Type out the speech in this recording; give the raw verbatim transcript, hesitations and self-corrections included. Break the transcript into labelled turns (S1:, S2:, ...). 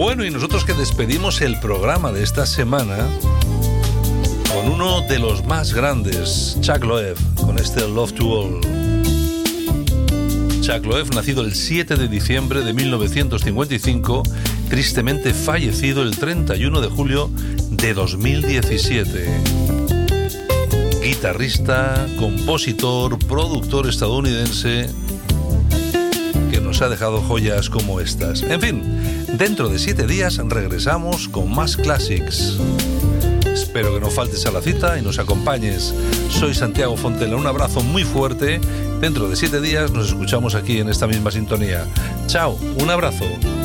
S1: Bueno, y nosotros que despedimos el programa de esta semana con uno de los más grandes, Chuck Loeb, con este Love to All. Chuck Loeb, nacido el siete de diciembre de mil novecientos cincuenta y cinco, tristemente fallecido el treinta y uno de julio de dos mil diecisiete. Guitarrista, compositor, productor estadounidense que nos ha dejado joyas como estas. En fin, dentro de siete días regresamos con más classics. Espero que no faltes a la cita y nos acompañes. Soy Santiago Fontela, un abrazo muy fuerte. Dentro de siete días nos escuchamos aquí en esta misma sintonía. Chao, un abrazo.